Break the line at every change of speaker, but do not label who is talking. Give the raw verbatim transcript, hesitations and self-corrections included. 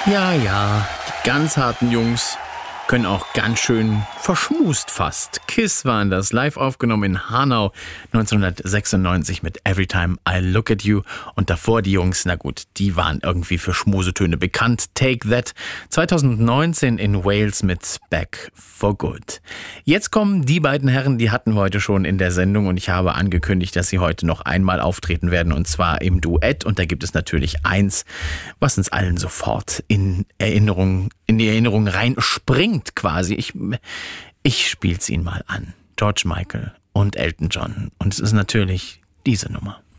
Ja, ja, die ganz harten Jungs können auch ganz schön verschmust fast. Kiss waren das, live aufgenommen in Hanau neunzehnhundertsechsundneunzig mit Every Time I Look at You. Und davor die Jungs, na gut, die waren irgendwie für Schmusetöne bekannt. Take That zweitausendneunzehn in Wales mit Back for Good. Jetzt kommen die beiden Herren, die hatten wir heute schon in der Sendung und ich habe angekündigt, dass sie heute noch einmal auftreten werden und zwar im Duett. Und da gibt es natürlich eins, was uns allen sofort in Erinnerung, in die Erinnerung rein springt quasi. Ich, ich spiel's Ihnen mal an. George Michael und Elton John. Und es ist natürlich diese Nummer.